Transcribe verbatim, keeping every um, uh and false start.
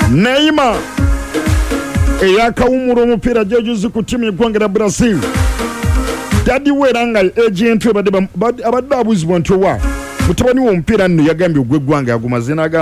Neymar eyakawumura omupiira gyejuzi ku ttiimu y'eggwanga lya Brazil. Dadi weranga agent abadde abuzibwa nti owa mutabani w'omupiira nno yagambye ogw'eggwanga yagumaze n'agamba